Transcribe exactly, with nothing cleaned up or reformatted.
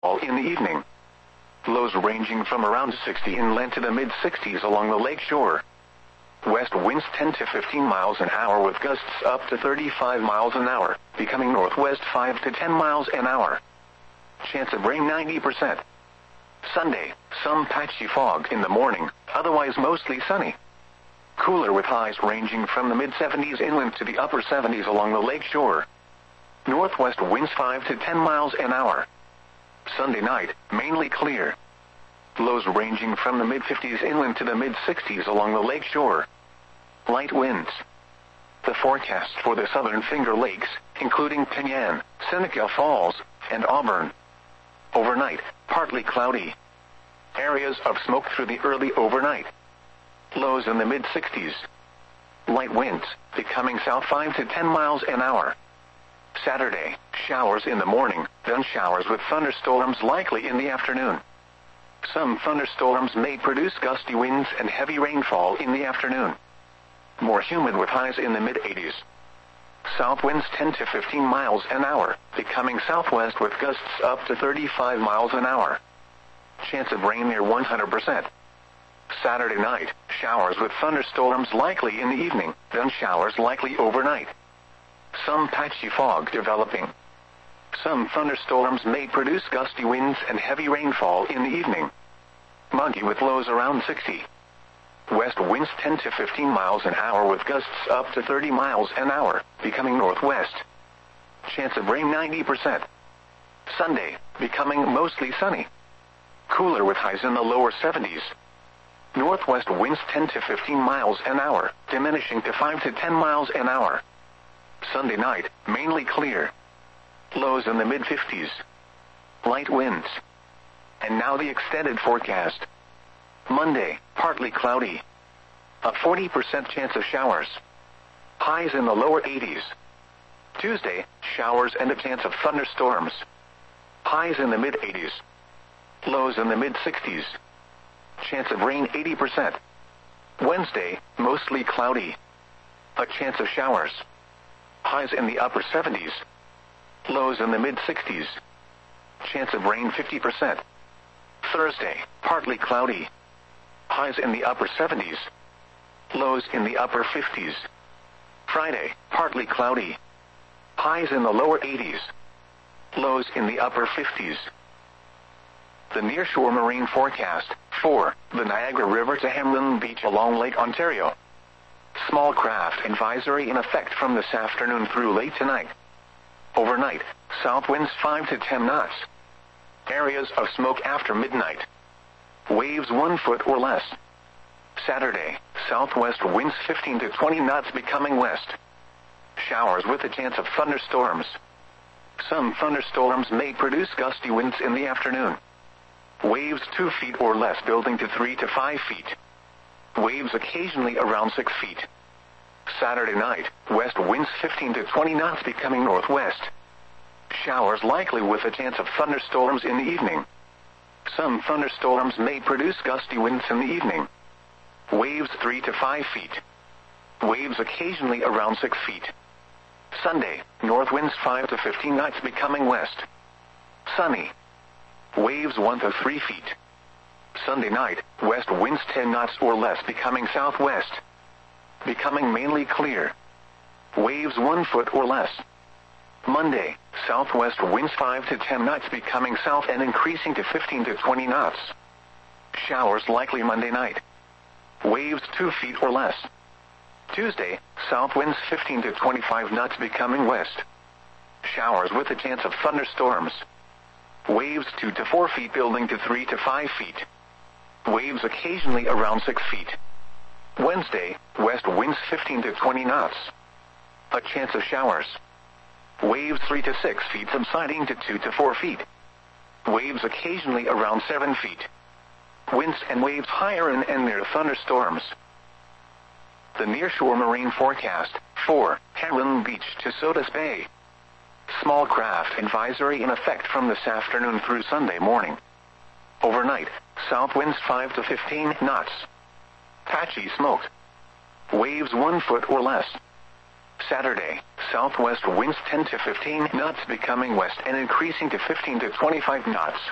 rainfall in the evening. Lows ranging from around sixty inland to the mid sixties along the lake shore. West winds ten to fifteen miles an hour with gusts up to thirty-five miles an hour, becoming northwest five to ten miles an hour. Chance of rain ninety percent. Sunday, some patchy fog in the morning, otherwise mostly sunny. Cooler with highs ranging from the mid seventies inland to the upper seventies along the lake shore. Northwest winds five to ten miles an hour. Sunday night, mainly clear. Lows ranging from the mid fifties inland to the mid sixties along the lake shore. Light winds. The forecast for the southern Finger Lakes, including Pinyan, Seneca Falls, and Auburn. Overnight, partly cloudy. Areas of smoke through the early overnight. Lows in the mid sixties. Light winds, becoming south five to ten miles an hour. Saturday, showers in the morning, then showers with thunderstorms likely in the afternoon. Some thunderstorms may produce gusty winds and heavy rainfall in the afternoon. More humid with highs in the mid eighties. South winds ten to fifteen miles an hour, becoming southwest with gusts up to thirty-five miles an hour. Chance of rain near one hundred percent. Saturday night, showers with thunderstorms likely in the evening, then showers likely overnight. Some patchy fog developing. Some thunderstorms may produce gusty winds and heavy rainfall in the evening. Muggy with lows around sixty. West winds ten to fifteen miles an hour with gusts up to thirty miles an hour, becoming northwest. Chance of rain ninety percent. Sunday, becoming mostly sunny. Cooler with highs in the lower seventies. Northwest winds ten to fifteen miles an hour, diminishing to five to ten miles an hour. Sunday night, mainly clear. Lows in the mid fifties. Light winds. And now the extended forecast. Monday, partly cloudy. A forty percent chance of showers. Highs in the lower eighties. Tuesday, showers and a chance of thunderstorms. Highs in the mid eighties. Lows in the mid sixties. Chance of rain eighty percent. Wednesday, mostly cloudy. A chance of showers. Highs in the upper seventies. Lows in the mid sixties. Chance of rain fifty percent. Thursday, partly cloudy. Highs in the upper seventies. Lows in the upper fifties. Friday, partly cloudy. Highs in the lower eighties. Lows in the upper fifties. The nearshore marine forecast, for the Niagara River to Hamlin Beach along Lake Ontario. Small craft advisory in effect from this afternoon through late tonight. Overnight, south winds five to ten knots. Areas of smoke after midnight. Waves one foot or less. Saturday, southwest winds fifteen to twenty knots becoming west. Showers with a chance of thunderstorms. Some thunderstorms may produce gusty winds in the afternoon. Waves two feet or less building to three to five feet. Waves occasionally around six feet. Saturday night, west winds fifteen to twenty knots becoming northwest. Showers likely with a chance of thunderstorms in the evening. Some thunderstorms may produce gusty winds in the evening. Waves three to five feet. Waves occasionally around six feet. Sunday, north winds five to fifteen knots becoming west. Sunny. Waves one to three feet. Sunday night, west winds ten knots or less becoming southwest. Becoming mainly clear. Waves one foot or less. Monday, southwest winds five to ten knots becoming south and increasing to fifteen to twenty knots. Showers likely Monday night. Waves two feet or less. Tuesday, south winds fifteen to twenty-five knots becoming west. Showers with a chance of thunderstorms. Waves two to four feet building to three to five feet. Waves occasionally around six feet. Wednesday, west winds fifteen to twenty knots. A chance of showers. Waves three to six feet subsiding to two to four feet. Waves occasionally around seven feet. Winds and waves higher in and near thunderstorms. The nearshore marine forecast, for Hamlin Beach to Sodus Bay. Small craft advisory in effect from this afternoon through Sunday morning. Overnight, south winds five to fifteen knots. Patchy smoke. Waves one foot or less. Saturday, southwest winds ten to fifteen knots becoming west and increasing to fifteen to twenty-five knots.